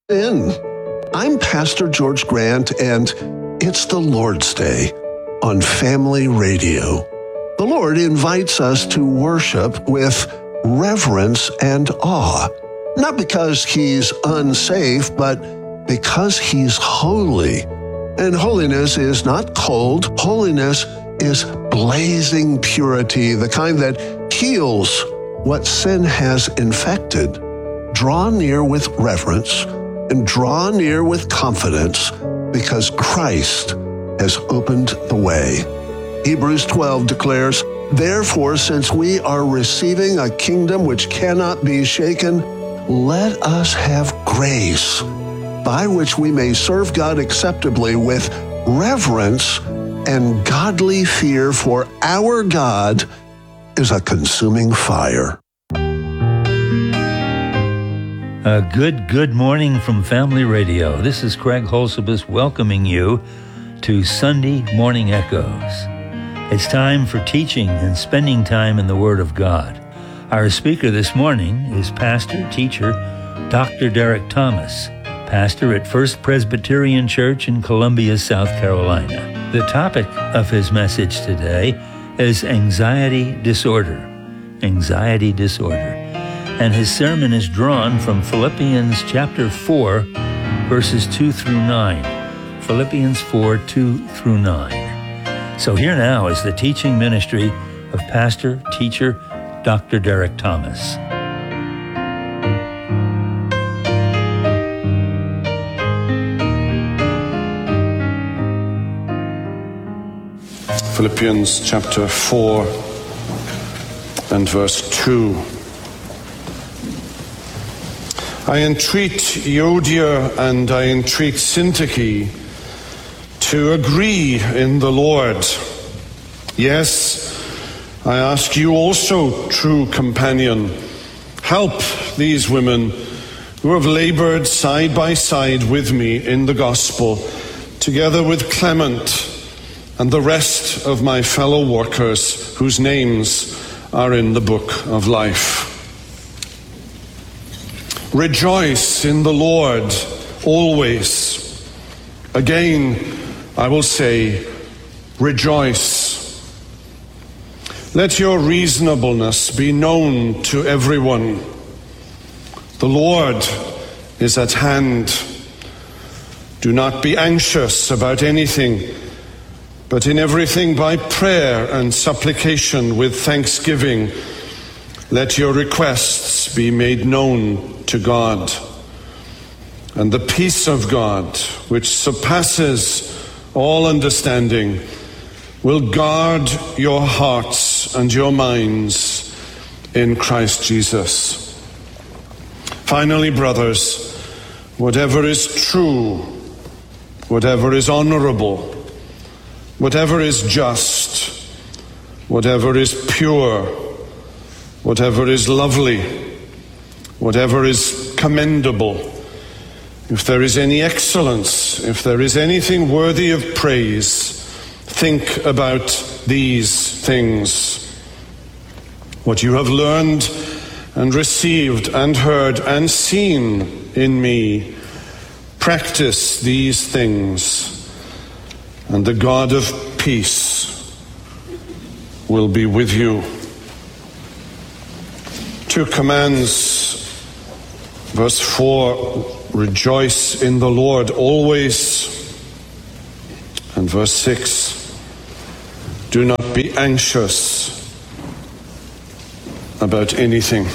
In. I'm Pastor George Grant, and it's the Lord's Day on Family Radio. The Lord invites us to worship with reverence and awe, not because He's unsafe, but because He's holy. And holiness is not cold. Holiness is blazing purity, the kind that heals what sin has infected. Draw near with reverence and draw near with confidence because Christ has opened the way. Hebrews 12 declares, "Therefore, since we are receiving a kingdom which cannot be shaken, let us have grace by which we may serve God acceptably with reverence and godly fear, for our God is a consuming fire." Good morning from Family Radio. This is Craig Holsebus welcoming you to Sunday Morning Echoes. It's time for teaching and spending time in the Word of God. Our speaker this morning is pastor, teacher, Dr. Derek Thomas, pastor at First Presbyterian Church in Columbia, South Carolina. The topic of his message today is anxiety disorder. Anxiety disorder. And his sermon is drawn from Philippians chapter 4, verses 2 through 9. Philippians 4, 2 through 9. So here now is the teaching ministry of pastor, teacher, Dr. Derek Thomas. Philippians chapter 4 and verse 2. I entreat Euodia and I entreat Syntyche to agree in the Lord. Yes, I ask you also, true companion, help these women who have labored side by side with me in the gospel, together with Clement and the rest of my fellow workers whose names are in the book of life. Rejoice in the Lord always. Again, I will say, rejoice. Let your reasonableness be known to everyone. The Lord is at hand. Do not be anxious about anything, but in everything by prayer and supplication with thanksgiving, let your requests be made known to God. And the peace of God, which surpasses all understanding, will guard your hearts and your minds in Christ Jesus. Finally, brothers, whatever is true, whatever is honorable, whatever is just, whatever is pure, whatever is lovely, whatever is commendable, if there is any excellence, if there is anything worthy of praise, think about these things. What you have learned and received and heard and seen in me, practice these things, and the God of peace will be with you. Two commands. Verse 4, rejoice in the Lord always. And verse 6, do not be anxious about anything.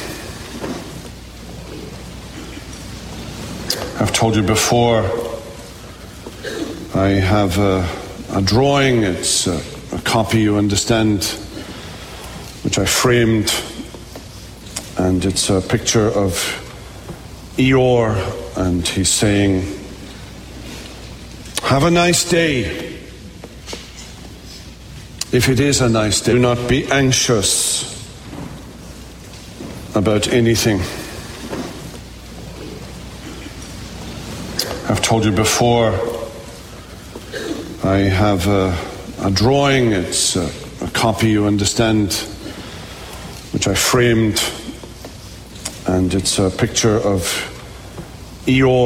I've told you before, I have a drawing, it's a copy, you understand, which I framed, and it's a picture of Eeyore, and he's saying, have a nice day. If it is a nice day, do not be anxious about anything. I've told you before, I have a drawing, it's a copy, you understand, which I framed, and it's a picture of Eeyore.